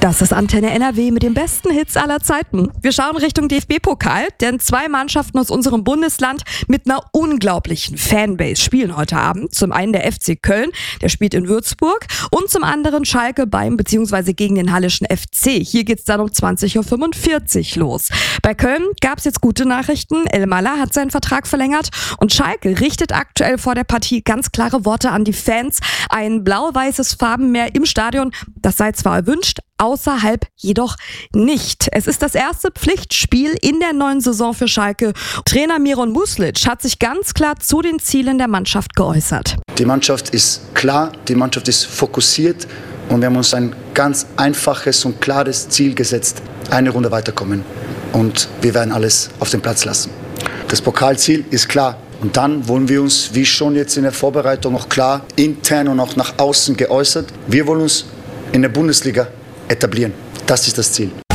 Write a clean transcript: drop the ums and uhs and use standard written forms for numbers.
Das ist Antenne NRW mit den besten Hits aller Zeiten. Wir schauen Richtung DFB-Pokal, denn 2 Mannschaften aus unserem Bundesland mit einer unglaublichen Fanbase spielen heute Abend. Zum einen der FC Köln, der spielt in Würzburg, und zum anderen Schalke beim bzw. gegen den Hallischen FC. Hier geht's dann um 20.45 Uhr los. Bei Köln gab's jetzt gute Nachrichten. El Mallah hat seinen Vertrag verlängert und Schalke richtet aktuell vor der Partie ganz klare Worte an die Fans. Ein blau-weißes Farbenmeer im Stadion, das sei zwar erwünscht, außerhalb jedoch nicht. Es ist das erste Pflichtspiel in der neuen Saison für Schalke. Trainer Miron Muslic hat sich ganz klar zu den Zielen der Mannschaft geäußert. Die Mannschaft ist klar, die Mannschaft ist fokussiert und wir haben uns ein ganz einfaches und klares Ziel gesetzt. Eine Runde weiterkommen und wir werden alles auf den Platz lassen. Das Pokalziel ist klar. Und dann wollen wir uns, wie schon jetzt in der Vorbereitung, auch klar intern und auch nach außen geäußert, wir wollen uns in der Bundesliga etablieren. Das ist das Ziel.